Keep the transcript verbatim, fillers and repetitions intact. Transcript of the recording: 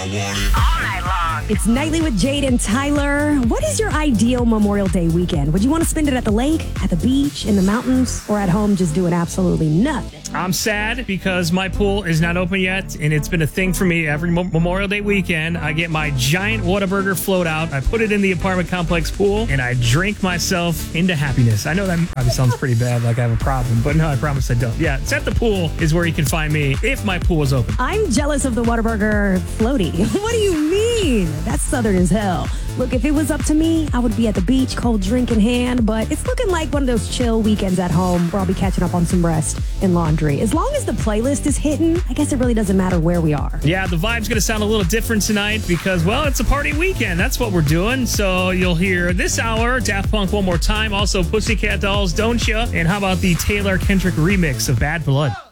want it all night long. It's Nightly with Jade and Tyler. What is your ideal Memorial Day weekend? Would you want to spend it at the lake, at the beach, in the mountains, or at home just doing absolutely nothing? I'm sad because my pool is not open yet, and it's been a thing for me every Mo- Memorial Day weekend. I get my giant Whataburger float out, I put it in the apartment complex pool, and I drink myself into happiness. I know that probably sounds pretty bad, like I have a problem, but no, I promise I don't. Yeah, it's at the pool is where you can find me if my pool is open. I'm jealous of the Whataburger floaty. What do you mean? That's southern as hell. Look, if it was up to me, I would be at the beach, cold drink in hand, but it's looking like one of those chill weekends at home where I'll be catching up on some rest and laundry. As long as the playlist is hitting, I guess it really doesn't matter where we are. Yeah, the vibe's going to sound a little different tonight because, well, it's a party weekend. That's what we're doing. So you'll hear this hour, Daft Punk one more time, also Pussycat Dolls, Don't Ya? And how about the Taylor Kendrick remix of Bad Blood?